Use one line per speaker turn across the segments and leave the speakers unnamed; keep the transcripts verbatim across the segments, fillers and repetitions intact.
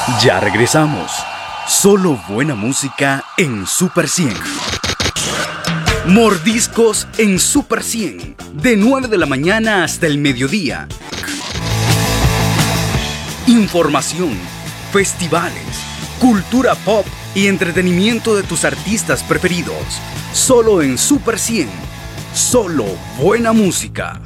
Ya regresamos. Solo buena música en Super cien. Mordiscos en Super cien. De nueve de la mañana hasta el mediodía. Información, festivales, cultura pop y entretenimiento de tus artistas preferidos. Solo en Super cien. Solo buena música.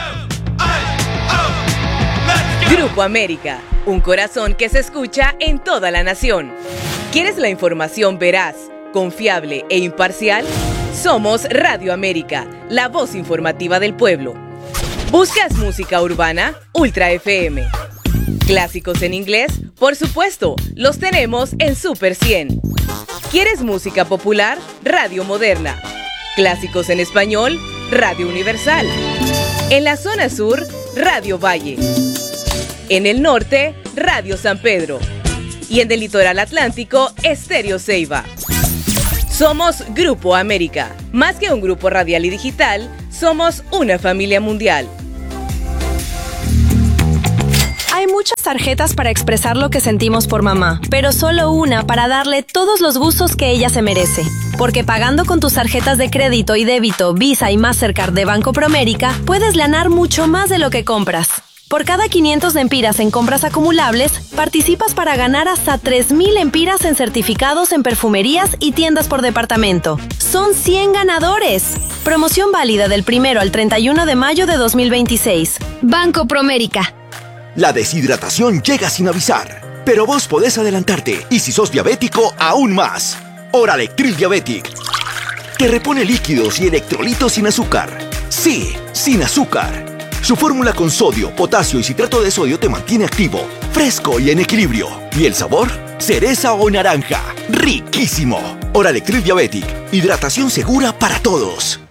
Grupo América, un corazón que se escucha en toda la nación. ¿Quieres la información veraz, confiable e imparcial? Somos Radio América, la voz informativa del pueblo. ¿Buscas música urbana? Ultra F M. ¿Clásicos en inglés? Por supuesto, los tenemos en Super cien. ¿Quieres música popular? Radio Moderna. ¿Clásicos en español? Radio Universal. En la zona sur, Radio Valle. En el norte, Radio San Pedro. Y en el litoral atlántico, Estéreo Ceiba. Somos Grupo América. Más que un grupo radial y digital, somos una familia mundial.
Hay muchas tarjetas para expresar lo que sentimos por mamá, pero solo una para darle todos los gustos que ella se merece. Porque pagando con tus tarjetas de crédito y débito, Visa y Mastercard de Banco Promérica, puedes ganar mucho más de lo que compras. Por cada quinientos lempiras en compras acumulables, participas para ganar hasta tres mil lempiras en certificados en perfumerías y tiendas por departamento. ¡Son cien ganadores! Promoción válida del primero al treinta y uno de mayo de dos mil veintiséis. Banco Promérica.
La deshidratación llega sin avisar, pero vos podés adelantarte y si sos diabético, aún más. Oralectril Diabetic. Te repone líquidos y electrolitos sin azúcar. Sí, sin azúcar. Su fórmula con sodio, potasio y citrato de sodio te mantiene activo, fresco y en equilibrio. ¿Y el sabor? Cereza o naranja. ¡Riquísimo! Oralectril Diabetic. Hidratación segura para todos.